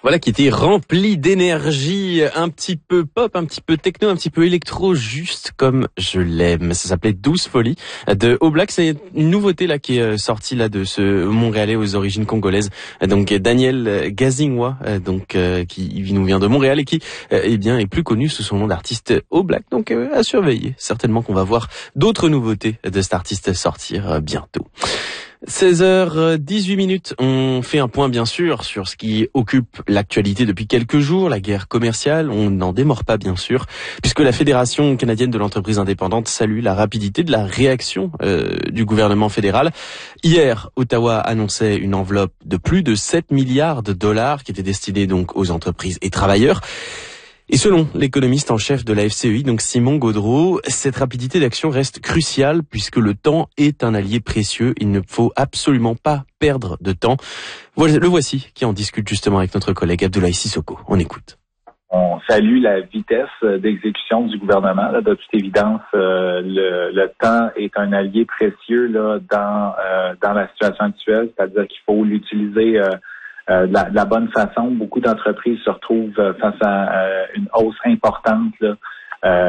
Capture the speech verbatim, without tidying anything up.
Voilà, qui était rempli d'énergie, un petit peu pop, un petit peu techno, un petit peu électro, juste comme je l'aime. Ça s'appelait Douce Folie de Oblak. C'est une nouveauté là qui est sortie là de ce Montréalais aux origines congolaises. Donc Daniel Gazingwa, donc qui nous vient de Montréal et qui eh bien est plus connu sous son nom d'artiste Oblak. Donc à surveiller. Certainement qu'on va voir d'autres nouveautés de cet artiste sortir bientôt. seize heures dix-huit minutes, on fait un point bien sûr sur ce qui occupe l'actualité depuis quelques jours, la guerre commerciale, on n'en démord pas bien sûr, puisque la Fédération canadienne de l'entreprise indépendante salue la rapidité de la réaction euh, du gouvernement fédéral. Hier, Ottawa annonçait une enveloppe de plus de sept milliards de dollars qui était destinée donc aux entreprises et travailleurs. Et selon l'économiste en chef de la F C E I, donc Simon Gaudreault, cette rapidité d'action reste cruciale puisque le temps est un allié précieux. Il ne faut absolument pas perdre de temps. Le voici qui en discute justement avec notre collègue Abdoulaye Sissoko. On écoute. On salue la vitesse d'exécution du gouvernement. Là, de toute évidence, euh, le, le temps est un allié précieux là, dans, euh, dans la situation actuelle, c'est-à-dire qu'il faut l'utiliser euh, Euh, de, la, de la bonne façon. Beaucoup d'entreprises se retrouvent euh, face à euh, une hausse importante là, euh,